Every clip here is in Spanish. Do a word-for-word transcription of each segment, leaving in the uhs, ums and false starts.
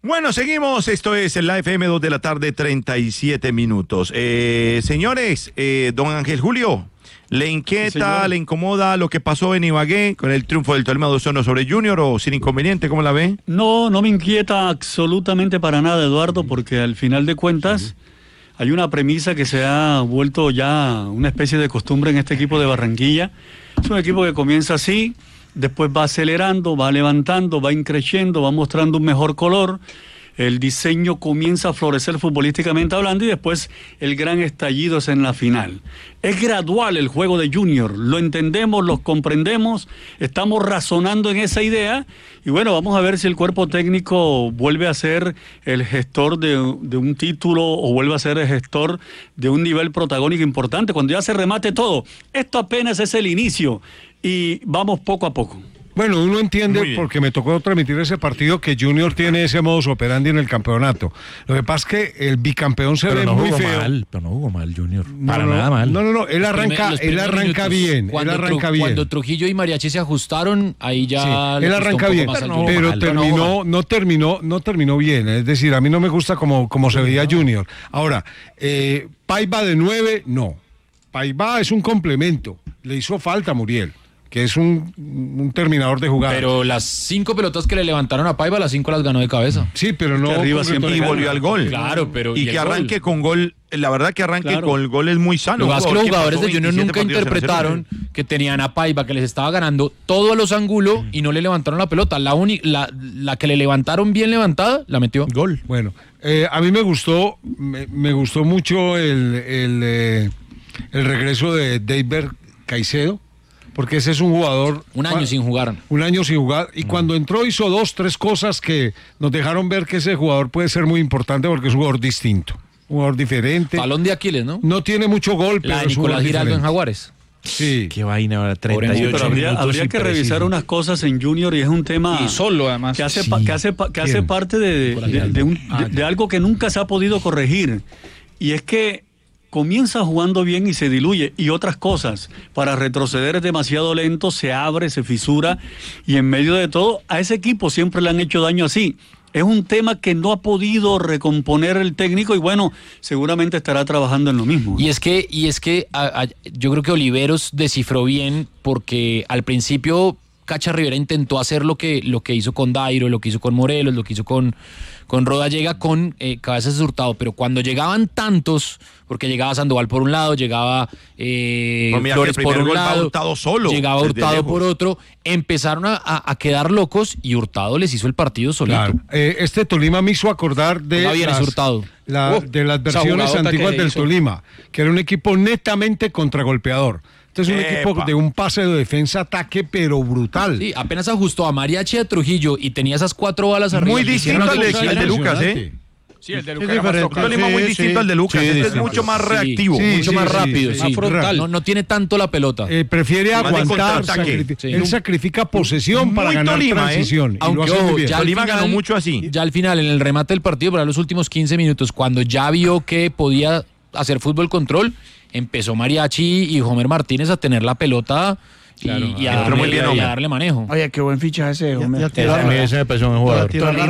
Bueno, seguimos. Esto es la F M, dos de la tarde, treinta y siete minutos. Eh, señores, eh, don Ángel Julio, ¿le inquieta, sí, le incomoda lo que pasó en Ibagué con el triunfo del Tolima dos uno sobre Junior o sin inconveniente? ¿Cómo la ve? No, no me inquieta absolutamente para nada, Eduardo, porque al final de cuentas sí. hay una premisa que se ha vuelto ya una especie de costumbre en este equipo de Barranquilla. Es un equipo que comienza así, después va acelerando, va levantando, va increciendo, va mostrando un mejor color. El diseño comienza a florecer futbolísticamente hablando y después el gran estallido es en la final. Es gradual el juego de Junior, lo entendemos, lo comprendemos, estamos razonando en esa idea y bueno, vamos a ver si el cuerpo técnico vuelve a ser el gestor de, de un título o vuelve a ser el gestor de un nivel protagónico importante, cuando ya se remate todo. Esto apenas es el inicio y vamos poco a poco. Bueno, uno entiende, porque me tocó transmitir ese partido, que Junior tiene ese modus operandi en el campeonato. Lo que pasa es que el bicampeón se pero ve no muy jugó feo. Mal, pero no jugó mal Junior. No, Para no, nada mal. No, no, no, él arranca, Los primer, él arranca minutos, bien, cuando él arranca Tru, bien. Cuando Trujillo y Mariachi se ajustaron, ahí ya... Sí, él arranca bien, pero, no, pero mal, terminó, no terminó, no terminó bien. Es decir, a mí no me gusta como, como se veía Junior. Ahora, eh, Paiva de nueve, no. Paiva es un complemento. Le hizo falta a Muriel, que es un, un terminador de jugadas. Pero las cinco pelotas que le levantaron a Paiva, las cinco las ganó de cabeza. Sí, pero no... Arriba siempre y volvió al gol. Claro, pero... Y, y que arranque gol? con gol, la verdad que arranque claro. con el gol es muy sano. Lo más que los jugadores de Junior nunca interpretaron que tenían a Paiva, que les estaba ganando todo a los ángulos y no le levantaron la pelota. La, uni, la, la que le levantaron bien levantada, la metió. Gol. Bueno, eh, a mí me gustó, me, me gustó mucho el, el, eh, el regreso de David Caicedo, porque ese es un jugador... Un año sin jugar. Un año sin jugar. Y mm. cuando entró hizo dos, tres cosas que nos dejaron ver que ese jugador puede ser muy importante porque es un jugador distinto. Un jugador diferente. Talón de Aquiles, ¿no? No tiene mucho gol, pero La de es un Nicolás Giraldo en Jaguares. Sí. Qué vaina ahora, treinta y ocho pero habría, minutos habría que revisar unas cosas en Junior y es un tema... Y solo, además. Que hace, sí. que hace, que hace parte de, de, de, de, un, ah, de, de algo que nunca se ha podido corregir. Y es que comienza jugando bien y se diluye, y otras cosas, para retroceder es demasiado lento, se abre, se fisura, y en medio de todo, a ese equipo siempre le han hecho daño así. Es un tema que no ha podido recomponer el técnico y bueno, seguramente estará trabajando en lo mismo. Y es que, y es que a, a, yo creo que Oliveros descifró bien, porque al principio Cacha Rivera intentó hacer lo que, lo que hizo con Dairo, lo que hizo con Morelos, lo que hizo con, con Rodallega, con eh, Cabezas de Hurtado, pero cuando llegaban tantos, porque llegaba Sandoval por un lado, llegaba eh, no, Flores por un lado, Hurtado solo, llegaba Hurtado por otro, empezaron a, a, a quedar locos y Hurtado les hizo el partido solito. Claro. Eh, este Tolima me hizo acordar de, las, Hurtado. La, uh, de las versiones antiguas del hizo. Tolima, que era un equipo netamente contragolpeador. Este es un Epa. equipo de un pase de defensa-ataque, pero brutal. Sí, apenas ajustó a Mariachi de Trujillo y tenía esas cuatro balas arriba. Muy distinto al de, al de Lucas, ¿eh? Sí, el de Lucas es diferente. Un Tolima sí, muy distinto sí. al de Lucas. Sí, este sí, es mucho más reactivo, sí, mucho sí, más sí, rápido, sí, sí, sí. frontal. No, no tiene tanto la pelota. Eh, prefiere sí, aguantar, sacrific sí. él sacrifica posesión muy para ganar Tolima, transición. ¿eh? Aunque ojo, ya Tolima al final, ganó mucho así. Ya al final, en el remate del partido, para los últimos quince minutos, cuando ya vio que podía hacer fútbol control, empezó Mariachi y Homer Martínez a tener la pelota y, claro, y, a, darle, muy bien, y a darle manejo. Oye, qué buen fichaje ese Homer. Ese me parece un jugador.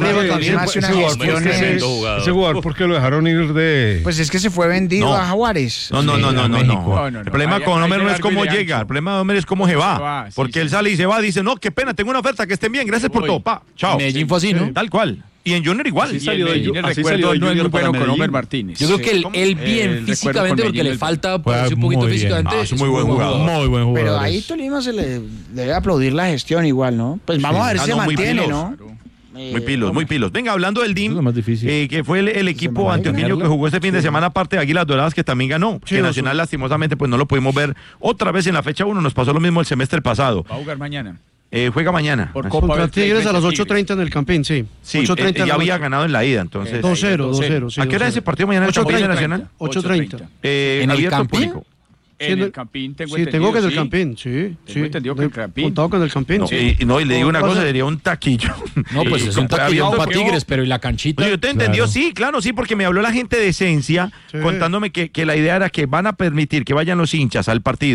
Ese jugador, ¿por qué lo dejaron ir de...? Pues es que se fue vendido no. a Jaguares. No, no, no, no, no, no. El problema con Homer no es cómo llega, el problema de Homer es cómo se va. Porque él sale y se va, dice, no, qué pena, tengo una oferta, que estén bien, gracias por todo, pa, chao. Medellín fue así, ¿no? Tal cual. Y en Junior igual. Así salió de Junior, recuerdo no es muy bueno con Homer Martínez. Yo creo que él, él bien eh, físicamente, porque le falta pues, un poquito físicamente. Ah, es un muy buen jugador. Muy buen jugador. Pero ahí Tolima se le debe aplaudir la gestión igual, ¿no? Pues vamos sí. a ver si ah, se no, mantiene, ¿no? Muy pilos, muy pilos. Venga, hablando del D I M, eh, que fue el, el equipo antioqueño que jugó este fin de semana, aparte de Águilas Doradas, que también ganó. Sí, que Nacional, sí. lastimosamente, pues no lo pudimos ver otra vez en la fecha uno. Nos pasó lo mismo el semestre pasado. Va a jugar mañana. Eh, juega mañana. Por Copa Contra Tigres a las ocho treinta en el Campín, sí. Sí, ocho treinta eh, ya había ganado en la ida, entonces. dos cero, dos cero. Sí, ¿a qué hora es ese partido mañana en el Campín de Nacional? ocho treinta. Eh, ¿En el Campín? En el Campín tengo sí, entendido. tengo que en el sí. Campín, sí. Tengo sí. entendido que el Campín. Contado con el Campín. No, sí. y, no, y le digo una cosa, sería un taquillo. No, pues es un taquillo para Tigres, pero ¿y la canchita? No, yo te entendió, claro. sí, claro, sí, porque me habló la gente de Esencia, sí. contándome que, que la idea era que van a permitir que vayan los hinchas al partido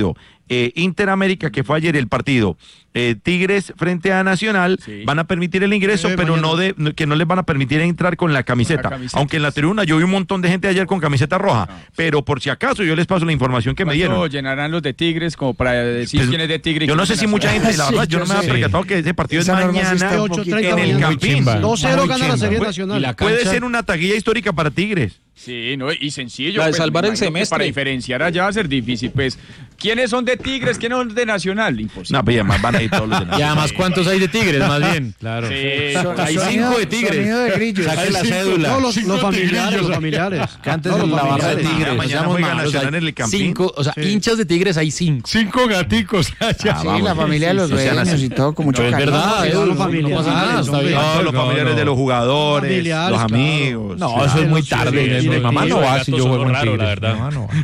eh, Interamérica, que fue ayer el partido, eh, Tigres frente a Nacional, Sí. van a permitir el ingreso, Sí, pero mañana. no de, no- que no les van a permitir entrar con la camiseta. Con la camiseta. Aunque en la tribuna yo vi un montón de gente ayer con camiseta roja, pero por si acaso yo les paso la información que me ¿Cuándo dieron. llenarán los de Tigres como para decir Pues, quién es de Tigre? y yo quién no es sé de si mucha Nacional? gente, la verdad, Sí, yo no yo me había sé. percatado que ese partido Esa es norma sí mañana está un ocho poquito- treinta en el mañana. Campín. dos cero Muy gana la chimba. Serie Y Nacional. la Puede cancha- ser una taquilla histórica para Tigres. Sí, no, y sencillo. La de pues, salvar me el imagino que semestre. Para diferenciar allá va a ser difícil, pues. ¿Quiénes son de Tigres? ¿Quiénes son de Nacional? Imposible. No, pues ya más van a ir todos los de Y además, ¿cuántos hay de Tigres? Más bien. Claro. Sí. Hay Sonido- cinco de Tigres. sonido de grillos. Saque la cédula. No, los, Cinco los familiares, tigrillos. los familiares. Que antes No, los la barra de familiares. Tigres. Ah, mañana Seamos juega malos, Nacional hay en el Campín. cinco, o sea, hinchas de Tigres hay cinco. Cinco gaticos. Ah, Sí, vamos, la familia de los sí, sí, sean dueños así. y todo con mucho Pero es cariño. verdad, no, Edu, no, no, no familiares, pasa nada, está hombre. bien. Todos los No, familiares no. de los jugadores, Familiares, los claro. amigos. No, claro. eso es muy Sí, tarde. sí, Mi sí, mamá sí, no sí, va si yo juego en raro, la Tigres. verdad. Mi mamá no va.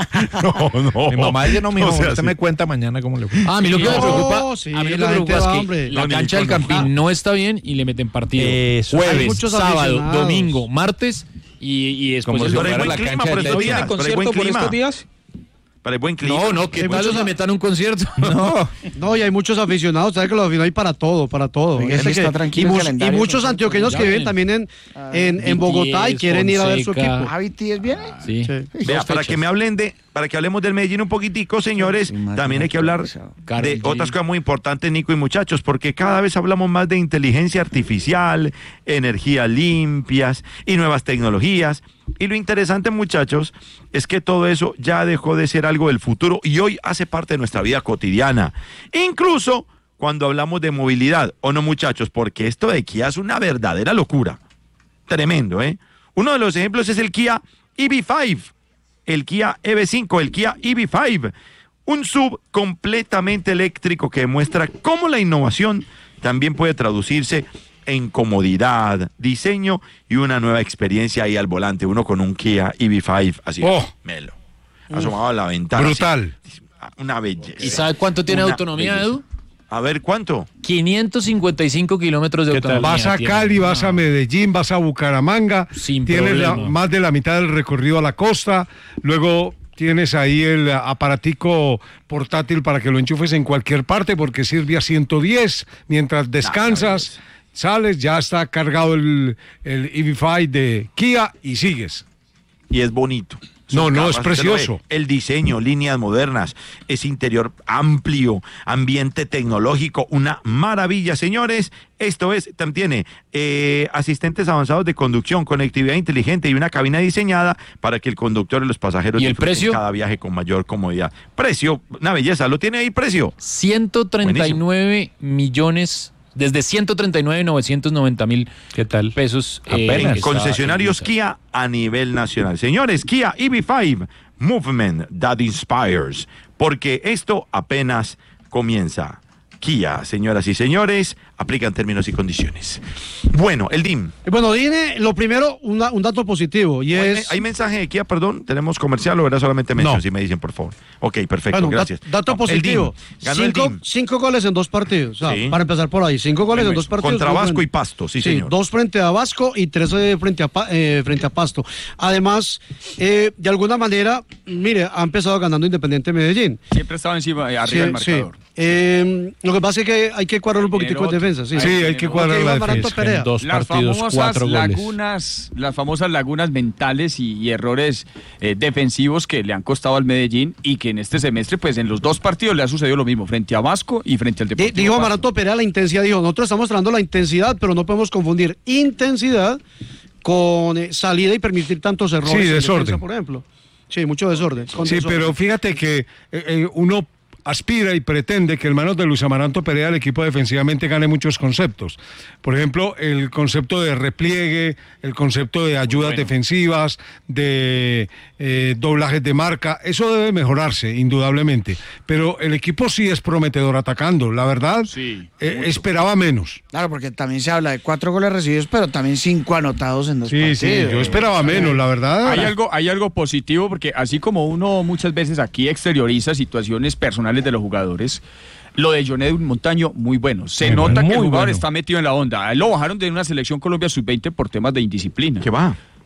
no, no. Mi mamá dice, no, mijo, O sea, usted sí. me cuenta mañana cómo le fue. Ah, a mí lo que me No, preocupa, sí, a mí lo que la me gente preocupa va, es que hombre. la No, ni cancha del con- Campín no está bien y le meten partido. Eso. Hay Jueves, muchos sábado, aficionados. domingo, martes y, y después Como el si Pero hay domingo. buen la clima cancha por del estos Techo. días. ¿Tiene Pero hay concierto buen por clima. estos días? Para el buen clima. No, no, que Hay tal muchos se a- metan un concierto. No. No, y hay muchos aficionados, sabes que los aficionados hay para todo, para todo. Oiga, Este sí que- está tranquilo y, el mus- calendario, y muchos por antioqueños ya que viven ven. también en, en, en B T Bogotá y S, quieren ir a ver su Fonseca. equipo. ¿Ah, B T S viene? Sí. Sí. Vea, Dos para fechas. que me hablen de, para que hablemos del Medellín un poquitico, señores, Sí, más también hay que bien, hablar pesado. Karol de G. otras cosas muy importantes, Nico y muchachos, porque cada vez hablamos más de inteligencia artificial, energías limpias y nuevas tecnologías. Y lo interesante, muchachos, es que todo eso ya dejó de ser algo del futuro y hoy hace parte de nuestra vida cotidiana. Incluso cuando hablamos de movilidad, ¿o no, muchachos? Porque esto de Kia es una verdadera locura. Tremendo, ¿eh? Uno de los ejemplos es el Kia E V cinco, el Kia E V cinco, el Kia E V cinco, un sub completamente eléctrico que demuestra cómo la innovación también puede traducirse en comodidad, diseño y una nueva experiencia ahí al volante. Uno con un Kia E V cinco así, Oh. melo, asomado a la ventana. Brutal. así, una belleza. ¿Y sabe cuánto tiene de Una autonomía, belleza. Edu? A ver, ¿cuánto? quinientos cincuenta y cinco kilómetros de ¿Qué tal? autonomía. Vas a tiene. Cali, vas a Medellín, vas a Bucaramanga, Sin tienes la- problema. más de la mitad del recorrido a la costa, luego tienes ahí el aparatico portátil para que lo enchufes en cualquier parte porque sirve a ciento diez mientras descansas, sales, ya está cargado el, el E V cinco de Kia y sigues. Y es bonito. No, un no, carro, es usted lo ve, precioso. El diseño, líneas modernas, ese interior amplio, ambiente tecnológico, una maravilla, señores. Esto es, también tiene eh, asistentes avanzados de conducción, conectividad inteligente y una cabina diseñada para que el conductor y los pasajeros ¿Y el disfruten precio? cada viaje con mayor comodidad. Precio, una belleza, ¿lo tiene ahí precio? ciento treinta y nueve millones, desde ciento treinta y nueve novecientos noventa mil ¿Qué tal? pesos. eh, Apenas. está Concesionarios en- Kia a nivel nacional. Señores, Kia E V cinco, Movement that Inspires, porque esto apenas comienza. Kia, señoras y señores, aplican términos y condiciones. Bueno, el D I M. Y bueno, Dine, lo primero, una- un dato positivo, y ¿Hay, es... hay mensaje de Kia, perdón? ¿Tenemos comercial o era solamente mención? No. Si me dicen, por favor. Ok, perfecto, Bueno, gracias. dat- dato No, el D I M. positivo. Ganó el D I Cinco, M. cinco goles en dos partidos. O sea, Sí. para empezar por ahí, cinco goles en dos partidos. Contra muy Vasco bueno. y Pasto, sí, señor. Dos frente a Vasco y tres eh, frente, a, Pa- eh, frente a Pasto. Además, eh, de alguna manera, mire, ha empezado ganando Independiente Medellín. Siempre estaba encima, eh, arriba Sí, del sí. marcador. Eh, lo que pasa es que hay que cuadrar un Tiene poquitico de otro. defensa. Sí, Sí, hay que cuadrar Ok, la Iván Maranto defensa. Perea. En dos Las partidos, famosas cuatro goles. lagunas, las famosas lagunas mentales y, y errores eh, defensivos que le han costado al Medellín y que en este semestre, pues en los dos partidos le ha sucedido lo mismo, frente a Vasco y frente al Di- Deportivo Dijo Pasto. Amaranto Perea la intensidad. Dijo, nosotros estamos tratando la intensidad, pero no podemos confundir intensidad con eh, salida y permitir tantos errores. Sí, en desorden. defensa, por ejemplo. Sí, mucho desorden. con Sí, desorden. pero fíjate que eh, eh, uno aspira y pretende que en manos de Luis Amaranto Perea el equipo defensivamente gane muchos conceptos. Por ejemplo, el concepto de repliegue, el concepto de ayudas bueno. defensivas, de eh, doblajes de marca, eso debe mejorarse, indudablemente. Pero el equipo sí es prometedor atacando, la verdad, Sí, eh, mucho. esperaba menos. Claro, porque también se habla de cuatro goles recibidos, pero también cinco anotados en dos Sí, partidos. sí, yo esperaba menos, la verdad. Hay algo, hay algo positivo porque así como uno muchas veces aquí exterioriza situaciones personales de los jugadores, lo de John Edwin Montaño, muy bueno. Se Muy nota bueno, que el muy jugador bueno. está metido en la onda. A él lo bajaron de una selección Colombia sub veinte por temas de indisciplina. ¿Qué va?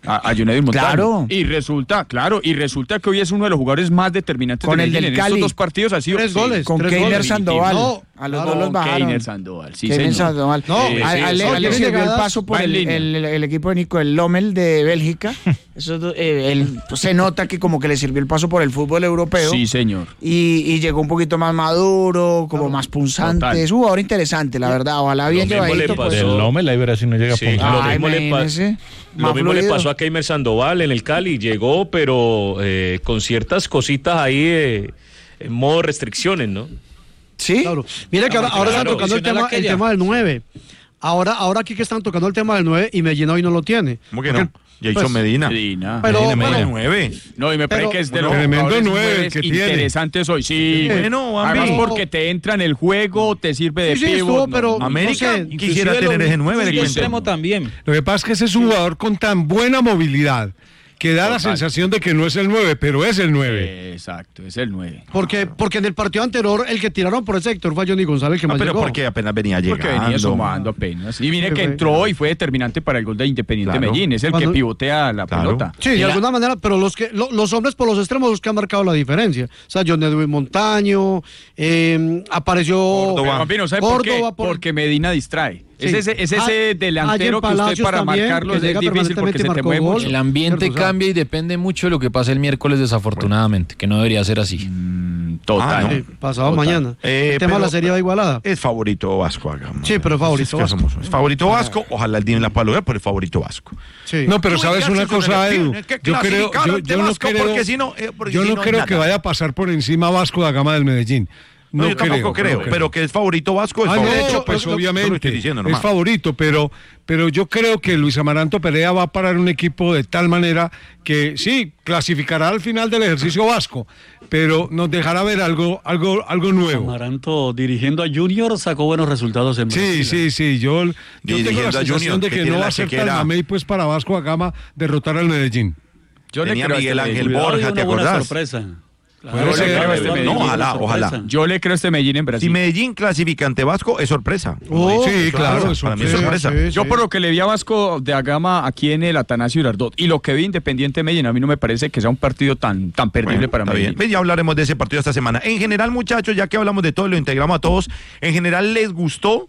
A, a John Edwin Montaño. Claro. Y resulta, claro, y resulta que hoy es uno de los jugadores más determinantes Con de el Medellín. del En estos Cali. dos partidos ha sido Tres goles. Con tres Keiner goles. Sandoval. No, a los claro, dos los bajaron. Keiner Sandoval, sí, Keiner señor. Sandoval. No, a, sí, a- a- eso, le- le tiene sirvió el llegadas, paso por va en el, línea. el- el equipo de Nico, el Lommel de Bélgica. Eso, eh, él, pues, se nota que como que le sirvió el paso por el fútbol europeo. Sí, señor. Y, y llegó un poquito más maduro, como más punzante. Total. Es un jugador interesante, la verdad. Ojalá bien mismo le llevadito. pasó. Pues. Del Lommel, ahí verás si no llega Sí. a punta. Lo Ay, mismo le pa- imagínese, Lo más mismo le fluido. pasó a Keimer Sandoval en el Cali, llegó, pero eh, con ciertas cositas ahí eh, en modo restricciones, ¿no? Sí. Claro. Mira que ahora, ahora están claro. tocando el tema, el aquella. tema del nueve. Ahora, ahora aquí que están tocando el tema del nueve y Medellín hoy no lo tiene. ¿Cómo que Porque, no? Jason pues, Medina. Medina. Pero, Medina, bueno, Medina. nueve. No, y me parece Pero- que es de Bueno, los tremendo jugadores nueve nueves que tiene. interesantes hoy. Sí. Bueno, Además Bambi. porque te entra en el juego, te sirve de Sí, sí, pivot, estuvo, no, pero- no, América no sé, quisiera Inclusive tener lo- ese nueve, le y cuento. extremo también. Lo que pasa es que ese es un jugador con tan buena movilidad que da la Total. sensación de que no es el nueve, pero es el nueve. Exacto, es el nueve. porque, porque en el partido anterior el que tiraron por ese sector fue Johnny González que No, más pero llegó. porque apenas venía llegando. Porque venía sumando apenas. Y mire Sí, que fue- entró y fue determinante para el gol de Independiente Claro. Medellín. Es el Cuando- que pivotea la Claro. pelota. Sí, de Mira- alguna manera, pero los que lo- los hombres por los extremos los que han marcado la diferencia. O sea, John Edwin Montaño, eh, apareció Córdoba. Pero, Bambino, ¿sabe por qué? Córdoba por- Porque Medina distrae. Sí. Es ese, es ese Ah, delantero Allen que usted Palacios para también, marcarlo que es llega difícil porque se te permanentemente y mueve marcó mucho. gol. El ambiente Cierto, o sea. cambia y depende mucho de lo que pase el miércoles, desafortunadamente, que no debería ser así. Mm, Total. Ah, no. Sí, pasado Total. mañana. Eh, el tema de pero- la serie va igualada. Es favorito Vasco, hagamos. Sí, pero es favorito Es, que Vasco. somos- es favorito Vasco. Ojalá el día en la palabra, pero es favorito Vasco. Sí. No, pero sabes una cosa, Edu. Yo creo, yo, yo no creo, porque si no, eh, porque yo si no no, creo nada. que vaya a pasar por encima Vasco da Gama del Medellín. No, No, yo tampoco creo, no pero que es favorito Vasco es Ah, favorito. no, hecho, pues Yo lo obviamente estoy diciendo es nomás. favorito, pero, pero yo creo que Luis Amaranto Perea va a parar un equipo de tal manera que sí, clasificará al final del ejercicio vasco, pero nos dejará ver algo, algo, algo nuevo. Amaranto dirigiendo a Junior sacó buenos resultados en Sí, Brasil. sí, sí, yo, yo tengo Dirigiendo la a sensación Junior, de que que, tiene no va la a ser tan chequera. mamey pues para Vasco da Gama derrotar al Medellín. Yo le Tenía creo a Miguel este Ángel Medellín. Cuidado, Borja, y ¿te una buena acordás? sorpresa. Puede Claro, ser. claro, este Medellín, No, una ojalá, sorpresa. ojalá. Yo le creo a este Medellín en Si Brasil. Medellín clasifica ante Vasco, es sorpresa. Oh, Sí, claro, es Para mí es sorpresa. sorpresa. Sí, Yo sí. por lo que le vi a Vasco de Agama aquí en el Atanasio Girardot y lo que vi Independiente Medellín, a mí no me parece que sea un partido tan, tan perdible Bueno, para está Medellín. bien. Ve, ya hablaremos de ese partido esta semana. En general, muchachos, ya que hablamos de todo y lo integramos a todos, ¿en general les gustó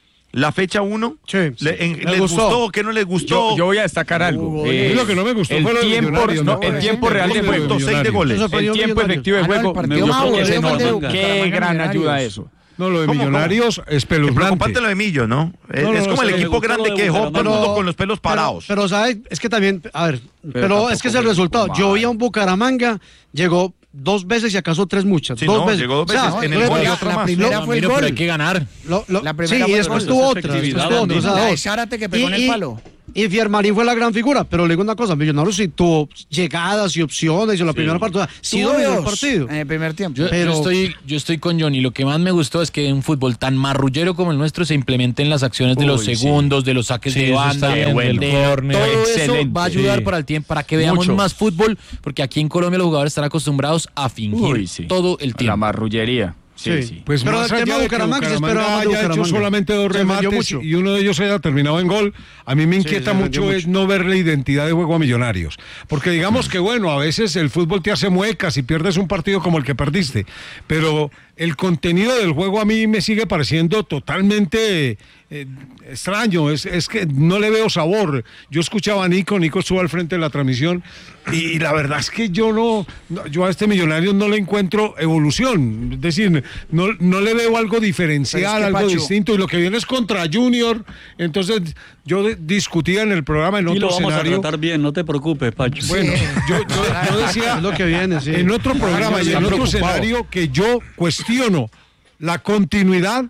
la fecha uno? Sí, sí. ¿Les Me gustó? gustó. ¿Qué no les gustó? Yo, yo voy a destacar algo. Uy, Eh, lo que no me gustó el fue lo de tiempo, Millonarios, no, ¿no? el tiempo real de Lo de juego. Punto seis de goles. Eso El perdió tiempo Millonarios. efectivo de Ah, no, el juego. partido me más gustó. aburrido Ese fue el de no, Bucaramanga qué gran Millonarios. ayuda eso. No, lo de ¿Cómo, Millonarios es Es peluznante. preocupante lo de Millo, ¿no? Es, No, no, es como no, el se me equipo gustó grande lo de que dejó a todo el Bucaramanga. mundo con los pelos parados. Pero, ¿sabes? Es que también, a ver, pero, es que es el tampoco resultado. fue Yo mal. vi a un Bucaramanga, llegó dos veces y acaso tres muchas. Sí, dos no, veces. llegó dos veces O sea, en el lo- gol y lo- otra la más. primera lo- fue el Mira, pero hay gol. que ganar. lo- lo- La sí, primera y fue después el tuvo gol. otra. Esa Después efectividad, tuvo otra. o sea, La de dos. Zárate que pegó en el Y- y- palo. Y Fiermarín fue la gran figura, pero le digo una cosa, Millonarios sí tuvo llegadas y opciones en la primera parte, o sea, sí Tuvo dominó el dos partido. en el primer tiempo. Yo, yo Pero- estoy, yo estoy con Johnny. Lo que más me gustó es que un fútbol tan marrullero como el nuestro se implemente en las acciones de los Uy, sí. segundos, de los saques Sí, de eso banda, está bien, del del córner. todo eso Excelente. va a ayudar Sí. para el tiempo, para que veamos Mucho. más fútbol, porque aquí en Colombia los jugadores están acostumbrados a fingir Uy, sí. todo el La tiempo. marrullería. Sí, Sí. sí. Pues Pero más el tema allá de de que Bucaramanga se esperaba más de haya hecho Bucaramanga. solamente dos Se vendió remates mucho. y uno de ellos haya terminado en gol, a mí me inquieta se vendió mucho es mucho. no ver la identidad de juego a Millonarios. Porque digamos que bueno, a veces el fútbol te hace muecas y pierdes un partido como el que perdiste, pero el contenido del juego a mí me sigue pareciendo totalmente eh, extraño, es, es que no le veo sabor. Yo escuchaba a Nico, Nico estuvo al frente de la transmisión y, y la verdad es que yo no, no- yo a este Millonario no le encuentro evolución, es decir, no, no le veo algo diferencial, Pero es que, algo Pacho, distinto y lo que viene es contra Junior, entonces yo de- discutía en el programa en Y lo otro vamos escenario. a tratar bien, no te preocupes, Pacho. Bueno, yo, yo- yo decía Es lo que viene, sí. en otro programa y Está en otro preocupado. escenario que yo cuestiono la continuidad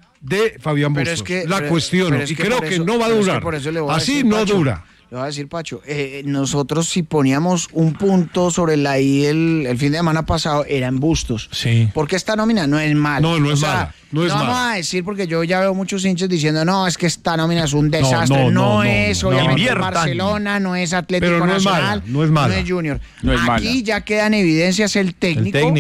de Fabián Pero Bustos. es que, la pero- cuestiono pero es y que creo por que eso- no va a pero es que durar. por eso le voy a Así decir, no Pacho, dura. Le voy a decir, Pacho, eh, nosotros si poníamos un punto sobre la I el, el fin de semana pasado, era en Bustos. Sí. Porque esta nómina no es mala. No, no es O sea, mala, no es vamos mala. a decir, porque yo ya veo muchos hinchas diciendo, no, es que esta nómina es un desastre. no, No, no, no, es, no. obviamente, Inviertan. Barcelona, no es Atlético Pero no es Nacional, mala, no es mala. Junior. No es Aquí mala. ya quedan evidencias el El técnico. técnico.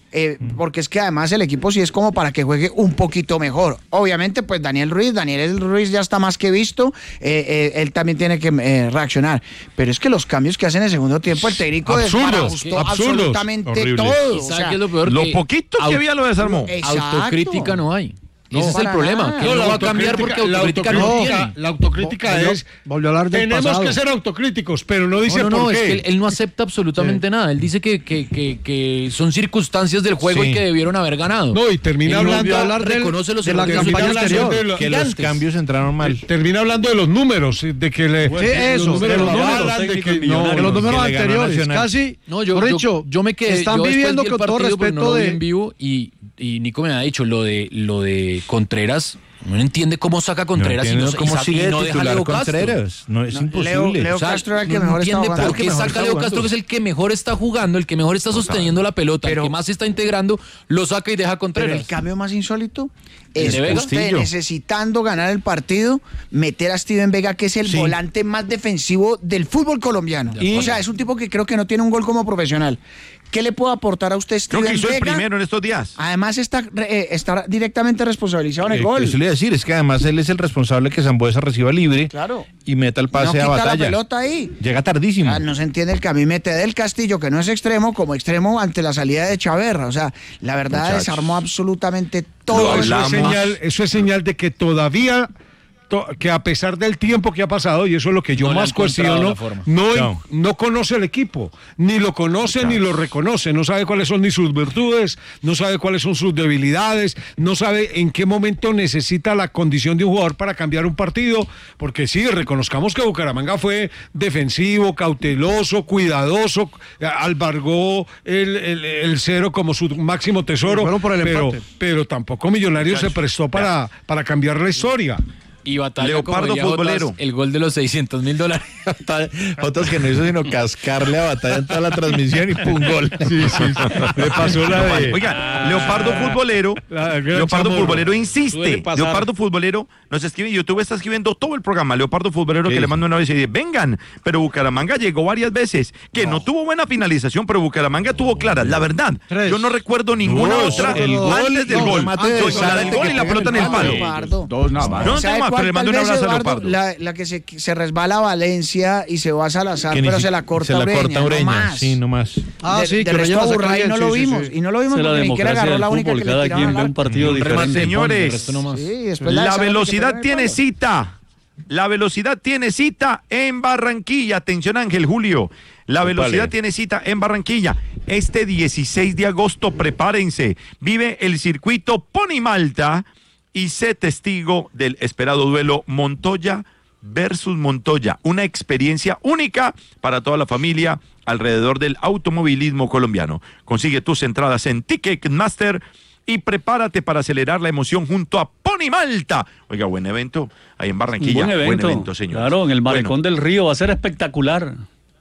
eh, porque es que además el equipo sí es como para que juegue un poquito mejor. Obviamente, pues Daniel Ruiz, Daniel Ruiz ya está más que visto, eh, eh, él también tiene que eh, reaccionar. Pero es que los cambios que hace en el segundo tiempo, el técnico desbarajustó absolutamente horribles. todo. ¿Y O sabe sea, qué es lo peor? Lo Que poquito que au- había lo desarmó. Exacto. Autocrítica no hay. No, Ese es el para problema, nada. que No, no la va a cambiar porque la autocrítica no autocrítica- tiene. La autocrítica Volvió- es. volvió a hablar del Tenemos pasado. que ser autocríticos, pero no dice No, no, no, por es qué. que él, él no acepta absolutamente nada. Él dice que, que, que, que son circunstancias del juego Sí. y que debieron haber ganado. No, y termina Él no hablando- volvió a hablar del- reconoce los de la errores. Termina campaña hablando anterior. de lo- Que los gigantes. cambios entraron mal. Termina hablando de los números, de que le. Sí, eso, los números de los no números hablan, de que técnicos no, millonarios. Que los no, números que le ganó anteriores, Nacional. casi, No, yo, por yo, dicho, yo me quedé. están yo después viviendo vi el con todo partido, pero no respeto lo vi de... en vivo y, y Nico me ha dicho lo de lo de Contreras. No entiende cómo saca Contreras no y no, entiendo cómo y sa- sigue y de no deja a titular Leo Castro. Contreras. No, es No, imposible. Leo- Leo O sea, Castro era el que no mejor entiende estaba por jugando. qué El que mejor saca a está Leo jugando. Castro, que es el que mejor está jugando, el que mejor está sosteniendo la pelota, Pero- el que más se está integrando, lo saca y deja a Pero Contreras. el cambio más insólito ¿El es de Vega? usted Castillo. necesitando ganar el partido, meter a Steven Vega, que es el Sí. volante más defensivo del fútbol colombiano. Y- O sea, es un tipo que creo que no tiene un gol como profesional. ¿Qué le puede aportar a usted Creo Steven que hizo el Vega? primero en estos días. Además está, eh, está directamente responsabilizado en el Eh, gol. Eso le iba a decir, es que además él es el responsable que Zambuesa reciba libre Claro. y meta el No pase quita a la batalla. pelota ahí. Llega tardísimo. Ah, no se entiende el que a mí mete del Castillo, que no es extremo, como extremo ante la salida de Chaverra. O sea, la verdad Muchachos. desarmó absolutamente todo. Lo Eso es, hablamos. señal, eso es señal de que todavía, to- que a pesar del tiempo que ha pasado, y eso es lo que yo No le más ha encontrado cuestiono, la forma. no, No. no conoce el equipo, ni lo conoce ni lo reconoce, no sabe cuáles son ni sus virtudes, no sabe cuáles son sus debilidades, no sabe en qué momento necesita la condición de un jugador para cambiar un partido, porque sí, reconozcamos que Bucaramanga fue defensivo, cauteloso, cuidadoso, eh, albergó el, el- el cero como su máximo tesoro, Fueron por el pero, empate. pero tampoco Millonarios se prestó para, para cambiar la historia. Y batalla Leopardo como diría Jotas, futbolero. el gol de los seiscientos mil dólares. Otras que no hizo sino cascarle a batalla en toda la transmisión y pum, gol. Sí, sí, le pasó la de... Oiga, Leopardo Futbolero, La del gran Leopardo Chamorro. Futbolero Suele insiste. pasar. Leopardo Futbolero nos escribe, YouTube está escribiendo todo el programa. Leopardo Futbolero Sí. que le manda una vez y dice, vengan, pero Bucaramanga llegó varias veces, que no, tuvo buena finalización, pero Bucaramanga tuvo claras. La verdad, Tres. yo no recuerdo ninguna Dos, otra el gol, antes del no, gol. remate de Entonces, la Zárate del gol que y la pega pelota en en el el palo. Leopardo. Dos nada más. No, no ¿Sabe tengo más, cuál pero le mando tal un vez, abrazo a Eduardo? Leopardo. La, la que se, se resbala a Valencia y se va a Salazar, Que ni pero si- se la corta se la Ureña, corta no Ureña, más. sí, no más. Ah, de, sí, de que resto Ureña la a saca Burray bien, no sí, lo sí, vimos. sí. Y no lo vimos Es la porque ni siquiera democracia agarró del la única fútbol, que le cada tiraron quien ve al un arco. partido Un remate diferente. de fondo, Señores, el resto no más. Sí, después la de La Zárate que velocidad pegó en el tiene palo. cita. La velocidad tiene cita en Barranquilla. Atención, Ángel Julio. La velocidad Vale. tiene cita en Barranquilla. Este dieciséis de agosto, prepárense. Vive el circuito Pony Malta y sé testigo del esperado duelo Montoya versus Montoya. Una experiencia única para toda la familia alrededor del automovilismo colombiano. Consigue tus entradas en Ticketmaster y prepárate para acelerar la emoción junto a Pony Malta. Oiga, buen evento ahí en Barranquilla. Buen evento, señor. claro, en el Malecón del Río va a ser espectacular.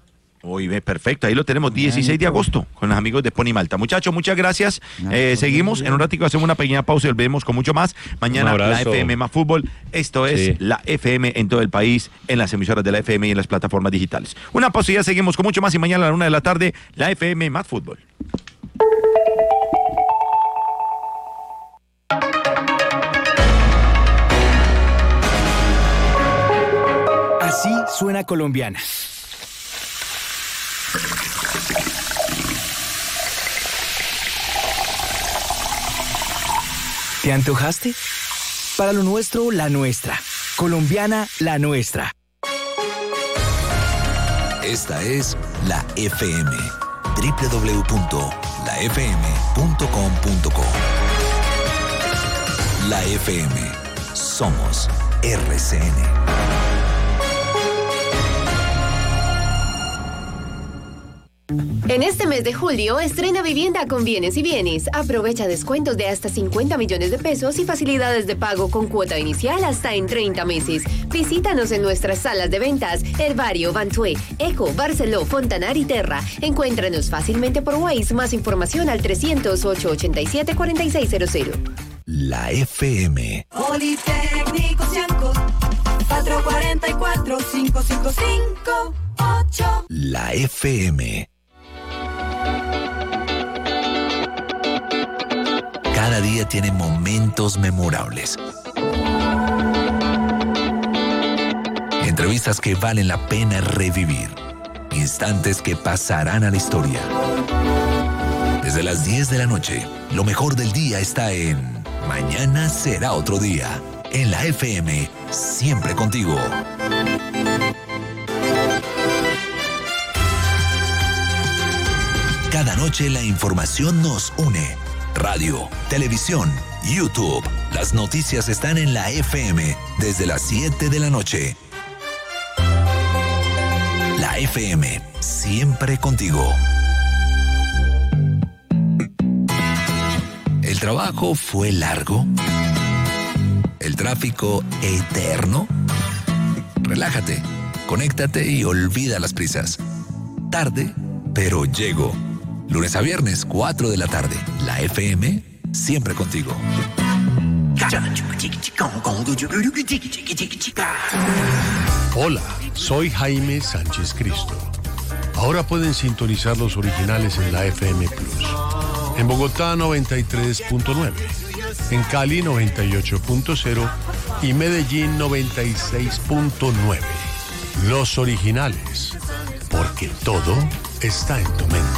Oye, perfecto, ahí lo tenemos, dieciséis de agosto, con los amigos de Pony Malta. Muchachos, muchas gracias. Eh, seguimos, en un ratito hacemos una pequeña pausa y volvemos con mucho más. Mañana Un la abrazo. F M más fútbol. Esto es Sí. la F M en todo el país, en las emisoras de la F M y en las plataformas digitales. Una pausa y ya seguimos con mucho más y mañana a la una de la tarde, la F M más fútbol. Así suena Colombiana. ¿Te antojaste? Para lo nuestro, la nuestra. Colombiana, la nuestra. Esta es la F M. doble u doble u doble u punto la f m punto com punto co. La F M. Somos R C N. En este mes de julio, estrena vivienda con Bienes y Bienes. Aprovecha descuentos de hasta cincuenta millones de pesos y facilidades de pago con cuota inicial hasta en treinta meses. Visítanos en nuestras salas de ventas, Herbario, Bantué, Eco, Barceló, Fontanar y Terra. Encuéntranos fácilmente por Waze. Más información al trescientos, ochocientos ochenta y siete, cuarenta y seis cero cero. La F M. Politécnico Cianco, cuatro cuatro cuatro, cinco cinco cinco ocho. La F M. cada día tiene momentos memorables. Entrevistas que valen la pena revivir. Instantes que pasarán a la historia. Desde las diez de la noche, lo mejor del día está en Mañana será otro día. En la F M, siempre contigo. Cada noche la información nos une. Radio, televisión, YouTube. Las noticias están en la F M desde las siete de la noche. La F M, siempre contigo. ¿El trabajo fue largo? ¿El tráfico eterno? Relájate, conéctate y olvida las prisas. Tarde, pero llego. Lunes a viernes, cuatro de la tarde. La F M, siempre contigo. Hola, soy Jaime Sánchez Cristo. Ahora pueden sintonizar los originales en la F M Plus. En Bogotá noventa y tres punto nueve, en Cali noventa y ocho punto cero y Medellín noventa y seis punto nueve. Los originales, porque todo está en tu mente.